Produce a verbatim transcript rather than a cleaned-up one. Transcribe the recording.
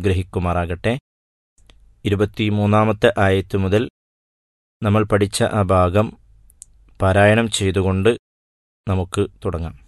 അനുഗ്രഹിക്കുമാറാകട്ടെ. ഇരുപത്തിമൂന്നാമത്തെ ആയത്ത് മുതൽ നമ്മൾ പഠിച്ച ആ ഭാഗം പാരായണം ചെയ്തുകൊണ്ട് നമുക്ക് തുടങ്ങാം.